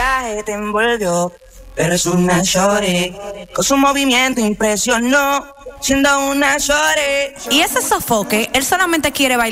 maquillaje te envolvió, pero es una shorty, con su movimiento impresionó, siendo una shorty. Y ese sofoque, él solamente quiere bailar